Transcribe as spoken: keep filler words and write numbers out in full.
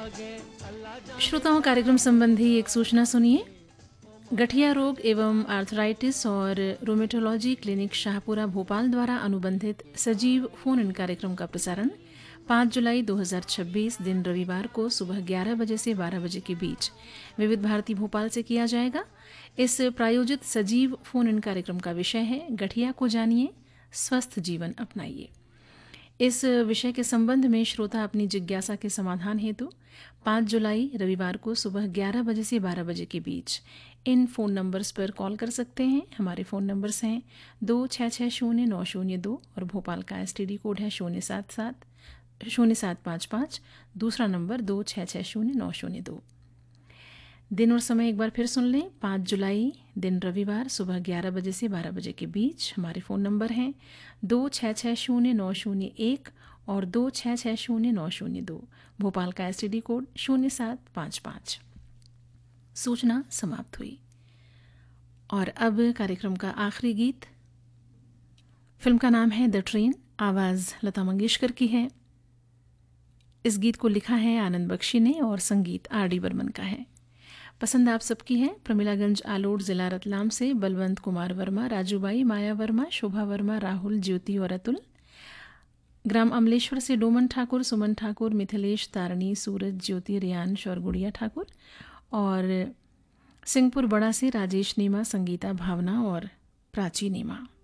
श्रोताओं, कार्यक्रम संबंधी एक सूचना सुनिए। गठिया रोग एवं आर्थराइटिस और रोमेटोलॉजी क्लिनिक शाहपुरा भोपाल द्वारा अनुबंधित सजीव फोन इन कार्यक्रम का प्रसारण पाँच जुलाई दो हज़ार छब्बीस दिन रविवार को सुबह ग्यारह बजे से बारह बजे के बीच विविध भारती भोपाल से किया जाएगा। इस प्रायोजित सजीव फोन इन कार्यक्रम का विषय है गठिया को जानिए, स्वस्थ जीवन अपनाइए। इस विषय के संबंध में श्रोता अपनी जिज्ञासा के समाधान हेतु पाँच जुलाई रविवार को सुबह ग्यारह बजे से बारह बजे के बीच इन फ़ोन नंबर्स पर कॉल कर सकते हैं। हमारे फ़ोन नंबर्स हैं दो छः छः शून्य नौ शून्य दो और भोपाल का एस टी डी कोड है शून्य सात सात शून्य सात पाँच पाँच। दूसरा नंबर दो छः छः शून्य नौ शून्य दो। दिन और समय एक बार फिर सुन लें। पाँच जुलाई दिन रविवार सुबह ग्यारह बजे से बारह बजे के बीच हमारे फ़ोन नंबर हैं दो छः छः शून्य नौ शून्य एक और दो छः छः शून्य नौ शून्य दो। भोपाल का एस टी डी कोड शून्य सात पाँच पाँच। सूचना समाप्त हुई। और अब कार्यक्रम का आखिरी गीत। फिल्म का नाम है द ट्रेन, आवाज़ लता मंगेशकर की है। इस गीत को लिखा है आनंद बख्शी ने और संगीत आर डी बर्मन का है। पसंद आप सबकी है। प्रमिलागंज आलोट जिला रतलाम से बलवंत कुमार वर्मा, राजूबाई, माया वर्मा, शोभा वर्मा, राहुल, ज्योति और अतुल। ग्राम अमलेश्वर से डोमन ठाकुर, सुमन ठाकुर, मिथिलेश, तारणी, सूरज, ज्योति, रियान और गुड़िया ठाकुर। और सिंहपुर बड़ा से राजेश नीमा, संगीता, भावना और प्राची नीमा।